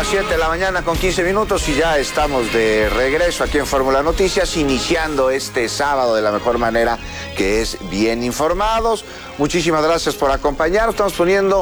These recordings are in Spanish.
7 de la mañana con 15 minutos y ya estamos de regreso aquí en Fórmula Noticias, iniciando este sábado de la mejor manera, que es bien informados. Muchísimas gracias por acompañarnos. Estamos poniendo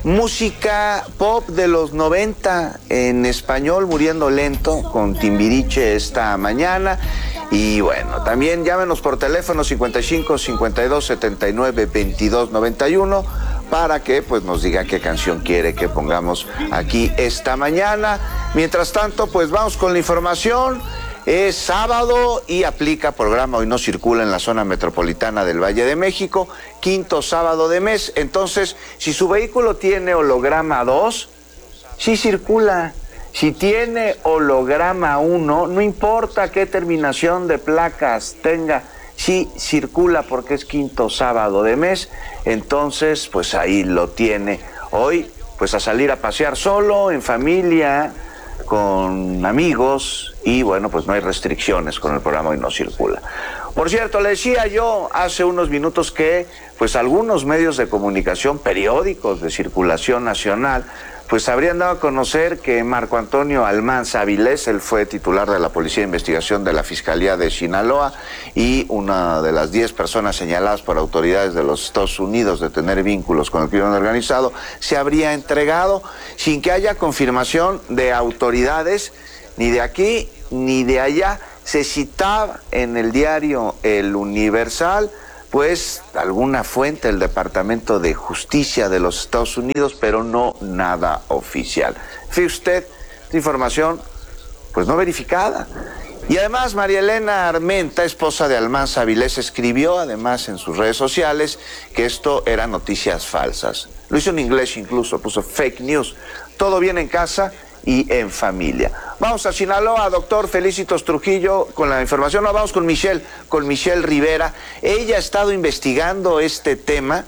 música pop de los 90 en español, Muriendo Lento, con Timbiriche esta mañana. Y bueno, también llámenos por teléfono 55 52 79 22 91 para que pues nos diga qué canción quiere que pongamos aquí esta mañana. Mientras tanto, pues vamos con la información. Es sábado y aplica programa Hoy No Circula en la zona metropolitana del Valle de México, quinto sábado de mes. Entonces, si su vehículo tiene holograma 2, sí circula. Si tiene holograma 1, no importa qué terminación de placas tenga, sí circula porque es quinto sábado de mes. Entonces, pues ahí lo tiene. Hoy, pues a salir a pasear solo, en familia, con amigos, y bueno, pues no hay restricciones con el programa Hoy No Circula. Por cierto, le decía yo hace unos minutos que pues algunos medios de comunicación, periódicos de circulación nacional, pues habrían dado a conocer que Marco Antonio Almanza Avilés, él fue titular de la Policía de Investigación de la Fiscalía de Sinaloa y una de las 10 personas señaladas por autoridades de los Estados Unidos de tener vínculos con el crimen organizado, se habría entregado sin que haya confirmación de autoridades ni de aquí ni de allá. Se citaba en el diario El Universal pues alguna fuente del Departamento de Justicia de los Estados Unidos, pero no nada oficial. Fíjese usted, esta información pues no verificada. Y además María Elena Armenta, esposa de Almanza Avilés, escribió además en sus redes sociales que esto eran noticias falsas. Lo hizo en inglés incluso, puso fake news. Todo bien en casa y en familia. Vamos a Sinaloa, doctor Felicitos Trujillo, con la información. No, vamos con Michelle Rivera. Ella ha estado investigando este tema,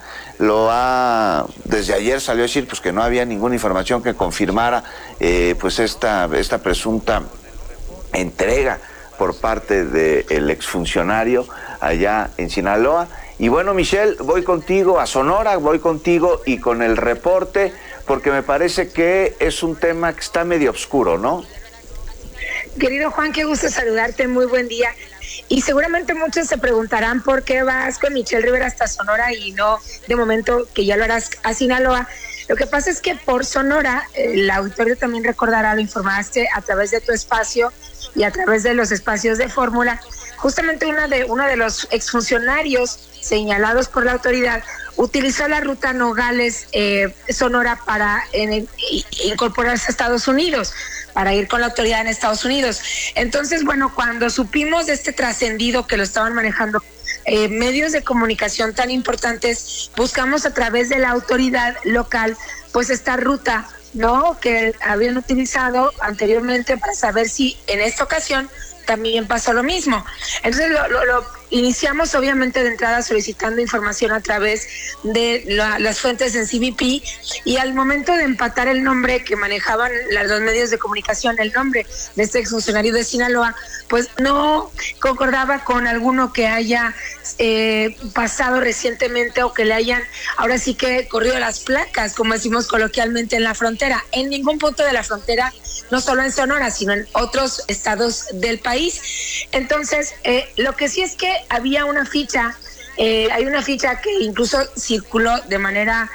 desde ayer salió a decir pues que no había ninguna información que confirmara pues esta presunta entrega por parte del exfuncionario allá en Sinaloa. Y bueno, Michelle, voy contigo a Sonora, voy contigo y con el reporte, porque me parece que es un tema que está medio oscuro, ¿no? Querido Juan, qué gusto saludarte, muy buen día. Y seguramente muchos se preguntarán por qué vas con Michelle Rivera hasta Sonora y no de momento que ya lo harás a Sinaloa. Lo que pasa es que por Sonora, el auditorio también recordará, lo informaste a través de tu espacio y a través de los espacios de Fórmula. Justamente uno de los exfuncionarios señalados por la autoridad utilizó la ruta Nogales Sonora para incorporarse a Estados Unidos, para ir con la autoridad en Estados Unidos. Entonces, bueno, cuando supimos de este trascendido que lo estaban manejando medios de comunicación tan importantes, buscamos a través de la autoridad local pues esta ruta, ¿no?, que habían utilizado anteriormente, para saber si en esta ocasión también pasó lo mismo. Entonces lo iniciamos obviamente de entrada solicitando información a través de las fuentes en CBP, y al momento de empatar el nombre que manejaban los dos medios de comunicación, el nombre de este exfuncionario de Sinaloa, pues no concordaba con alguno que haya pasado recientemente o que le hayan ahora sí que corrido las placas, como decimos coloquialmente, en la frontera. En ningún punto de la frontera, no solo en Sonora, sino en otros estados del país. Entonces, lo que sí es que había una ficha, hay una ficha que incluso circuló de manera,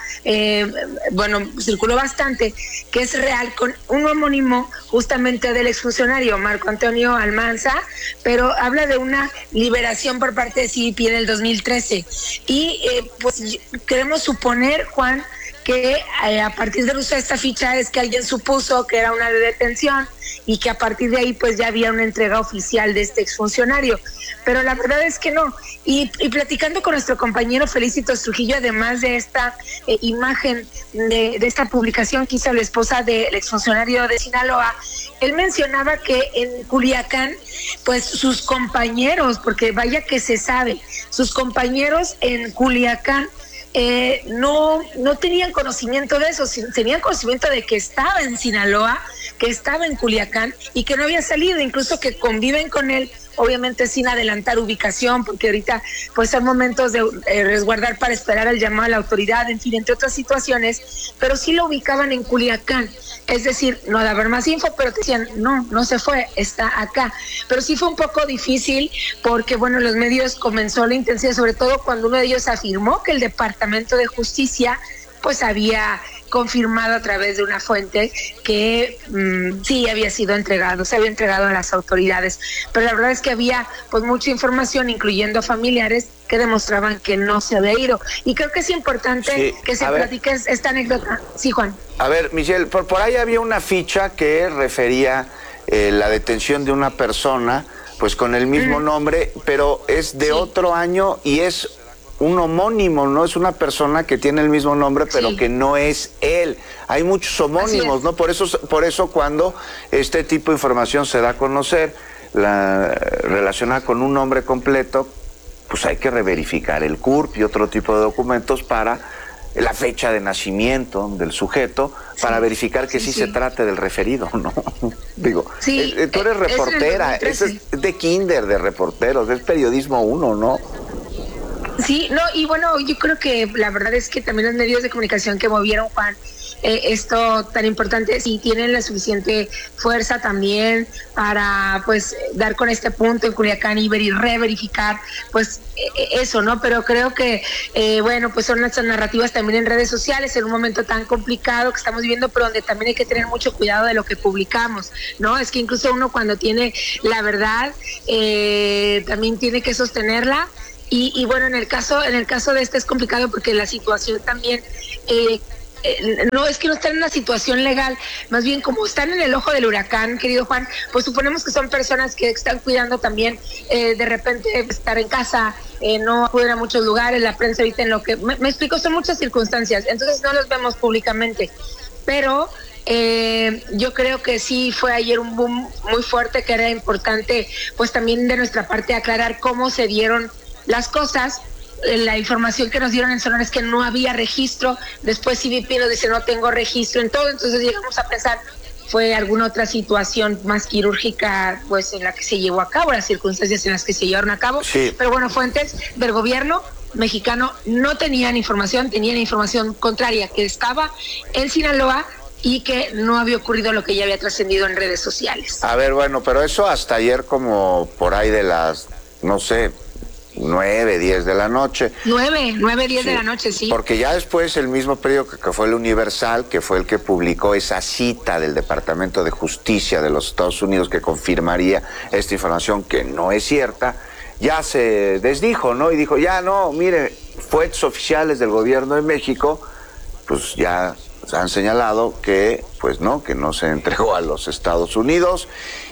circuló bastante, que es real, con un homónimo justamente del exfuncionario Marco Antonio Almanza, pero habla de una liberación por parte de CBP en el 2013. Y pues queremos suponer, Juan, que a partir del uso de esta ficha es que alguien supuso que era una de detención y que a partir de ahí pues ya había una entrega oficial de este exfuncionario. Pero la verdad es que no. Y platicando con nuestro compañero Felicitos Trujillo, además de esta imagen de esta publicación que hizo la esposa del exfuncionario de Sinaloa, él mencionaba que en Culiacán, pues sus compañeros, porque vaya que se sabe, sus compañeros en Culiacán no tenían conocimiento de eso, tenían conocimiento de que estaba en Sinaloa, que estaba en Culiacán y que no había salido, incluso que conviven con él, obviamente sin adelantar ubicación, porque ahorita pues son momentos de resguardar para esperar el llamado a la autoridad, en fin, entre otras situaciones, pero sí lo ubicaban en Culiacán. Es decir, no de haber más info, pero te decían, no se fue, está acá. Pero sí fue un poco difícil porque, bueno, los medios comenzó la intensidad, sobre todo cuando uno de ellos afirmó que el Departamento de Justicia pues había confirmado a través de una fuente que sí había sido entregado, se había entregado a las autoridades, pero la verdad es que había pues mucha información, incluyendo familiares, que demostraban que no se había ido, y creo que es importante que se platique esta anécdota. Sí, Juan. A ver, Michelle, por ahí había una ficha que refería la detención de una persona pues con el mismo nombre, pero es de otro año y es un homónimo, no es una persona que tiene el mismo nombre, pero que no es él. Hay muchos homónimos, ¿no? Por eso cuando este tipo de información se da a conocer, relacionada con un nombre completo, pues hay que reverificar el CURP y otro tipo de documentos para la fecha de nacimiento del sujeto, para verificar que sí se trate del referido, ¿no? Digo, tú eres reportera, es de kinder, de reporteros, es periodismo 1, ¿no? Sí, no, y bueno, yo creo que la verdad es que también los medios de comunicación que movieron, Juan, esto tan importante, sí tienen la suficiente fuerza también para pues dar con este punto en Culiacán y reverificar pues eso, ¿no? Pero creo que bueno, pues son estas narrativas también en redes sociales en un momento tan complicado que estamos viviendo, pero donde también hay que tener mucho cuidado de lo que publicamos, ¿no? Es que incluso uno cuando tiene la verdad también tiene que sostenerla. Y bueno, en el caso de este es complicado porque la situación también no es que no están en una situación legal, más bien como están en el ojo del huracán, querido Juan, pues suponemos que son personas que están cuidando también de repente estar en casa, no acuden a muchos lugares, la prensa ahorita en lo que me explico, son muchas circunstancias, entonces no los vemos públicamente, pero yo creo que sí fue ayer un boom muy fuerte, que era importante pues también de nuestra parte aclarar cómo se dieron las cosas. La información que nos dieron en Sonora es que no había registro, después CBP nos dice no tengo registro en todo, entonces llegamos a pensar fue alguna otra situación más quirúrgica pues en la que se llevó a cabo, las circunstancias en las que se llevaron a cabo, pero bueno, fuentes del gobierno mexicano no tenían información, tenían información contraria, que estaba en Sinaloa y que no había ocurrido lo que ya había trascendido en redes sociales. A ver, bueno, pero eso hasta ayer como por ahí de las, no sé, 9, 10 de la noche. 9, 10 de la noche, sí. Porque ya después el mismo periódico que fue el Universal, que fue el que publicó esa cita del Departamento de Justicia de los Estados Unidos que confirmaría esta información que no es cierta, ya se desdijo, ¿no? Y dijo, ya no, mire, fuentes oficiales del gobierno de México, pues ya han señalado que, pues no, que no se entregó a los Estados Unidos.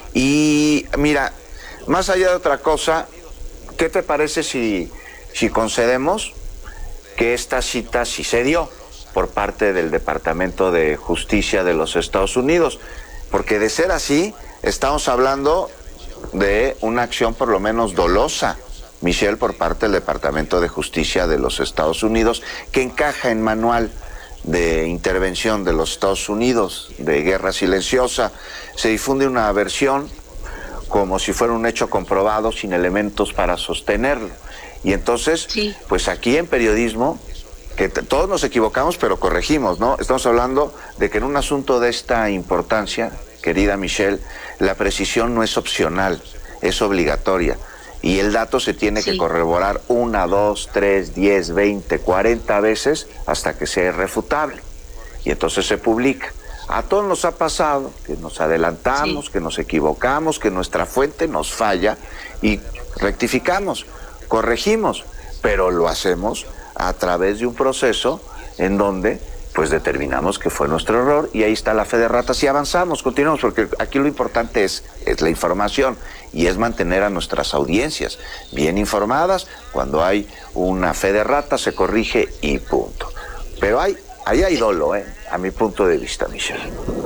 Y mira, más allá de otra cosa, ¿qué te parece si concedemos que esta cita sí se dio por parte del Departamento de Justicia de los Estados Unidos? Porque de ser así, estamos hablando de una acción por lo menos dolosa, Michelle, por parte del Departamento de Justicia de los Estados Unidos, que encaja en manual de intervención de los Estados Unidos, de guerra silenciosa. Se difunde una versión como si fuera un hecho comprobado sin elementos para sostenerlo. Y entonces, pues aquí en periodismo, que todos nos equivocamos, pero corregimos, ¿no? Estamos hablando de que en un asunto de esta importancia, querida Michelle, la precisión no es opcional, es obligatoria. Y el dato se tiene que corroborar 1, 2, 3, 10, 20, 40 veces hasta que sea irrefutable. Y entonces se publica. A todos nos ha pasado que nos adelantamos, que nos equivocamos, que nuestra fuente nos falla y rectificamos, corregimos, pero lo hacemos a través de un proceso en donde pues determinamos que fue nuestro error y ahí está la fe de ratas y avanzamos, continuamos, porque aquí lo importante es la información y es mantener a nuestras audiencias bien informadas. Cuando hay una fe de ratas se corrige y punto. Pero ahí hay dolo, a mi punto de vista, Michelle.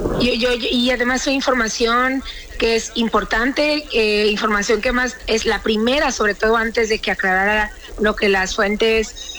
Y además hay información que es importante, información que más es la primera, sobre todo antes de que aclarara lo que las fuentes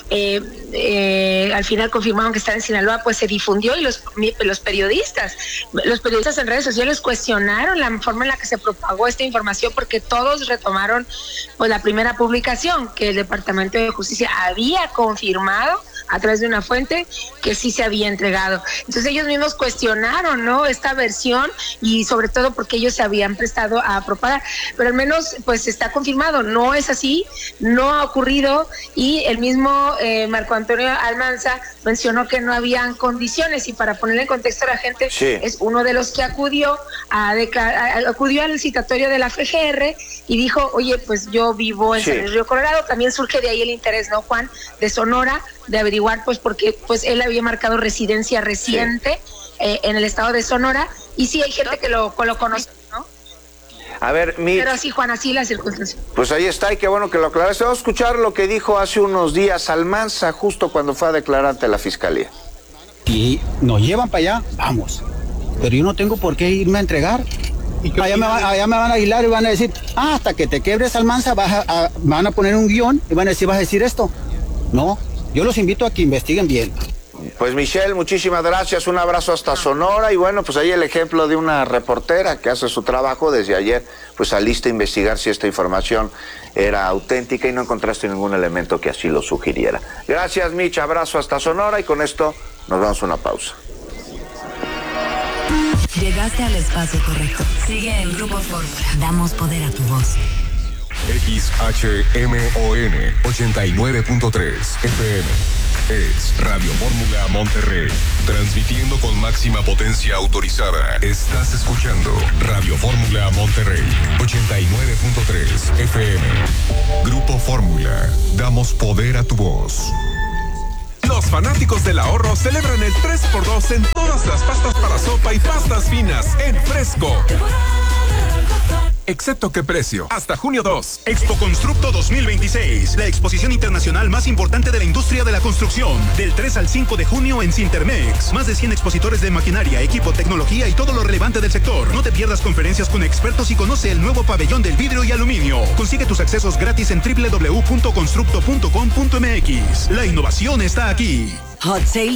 al final confirmaron que estaba en Sinaloa, pues se difundió y los periodistas en redes sociales cuestionaron la forma en la que se propagó esta información, porque todos retomaron pues la primera publicación que el Departamento de Justicia había confirmado a través de una fuente que sí se había entregado. Entonces ellos mismos cuestionaron, ¿no?, esta versión, y sobre todo porque ellos se habían prestado a propagar, pero al menos pues está confirmado, no es así, no ha ocurrido, y el mismo Marco Antonio Almanza mencionó que no habían condiciones, y para ponerle en contexto a la gente, es uno de los que acudió al citatorio de la FGR y dijo, oye, pues yo vivo en San Luis Río Colorado. También surge de ahí el interés, ¿no, Juan?, de Sonora, de averiguar, pues porque pues él había marcado residencia reciente en el estado de Sonora, y sí hay gente que lo conoce, ¿no? A ver, pero sí, Juan, así la circunstancia. Pues ahí está, y qué bueno que lo aclaraste. Vamos a escuchar lo que dijo hace unos días Almanza, justo cuando fue a declarar ante la fiscalía. Y nos llevan para allá, vamos. Pero yo no tengo por qué irme a entregar. Allá me van a aislar y van a decir, hasta que te quebres, Almanza, van a poner un guión y van a decir, vas a decir esto. No, yo los invito a que investiguen bien. Pues Michelle, muchísimas gracias, un abrazo hasta Sonora, y bueno, pues ahí el ejemplo de una reportera que hace su trabajo. Desde ayer pues saliste a investigar si esta información era auténtica y no encontraste ningún elemento que así lo sugiriera. Gracias, Mich, abrazo hasta Sonora, y con esto nos vamos a una pausa. Llegaste al espacio correcto. Sigue en Grupo Fórmula. Damos poder a tu voz. XHMON 89.3 FM. Es Radio Fórmula Monterrey. Transmitiendo con máxima potencia autorizada. Estás escuchando Radio Fórmula Monterrey 89.3 FM. Grupo Fórmula. Damos poder a tu voz. Los fanáticos del ahorro celebran el 3x2 en todas las pastas para sopa y pastas finas en Fresco. Excepto qué precio. Hasta junio 2. Expo Constructo 2026. La exposición internacional más importante de la industria de la construcción. Del 3 al 5 de junio en Cintermex. Más de 100 expositores de maquinaria, equipo, tecnología y todo lo relevante del sector. No te pierdas conferencias con expertos y conoce el nuevo pabellón del vidrio y aluminio. Consigue tus accesos gratis en www.constructo.com.mx. La innovación está aquí. Hot Sale